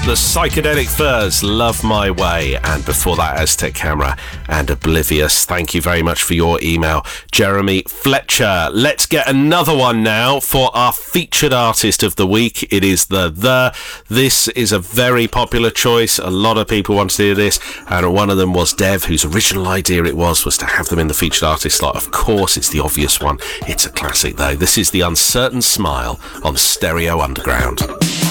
The Psychedelic Furs, Love My Way, and before that, Aztec Camera and Oblivious. Thank you very much for your email, Jeremy Fletcher. Let's get another one now for our featured artist of the week. It is This is a very popular choice. A lot of people wanted to hear this, and one of them was Dev, whose original idea it was to have them in the featured artist slot. Of course, it's the obvious one. It's a classic, though. This is The Uncertain Smile on Stereo Underground.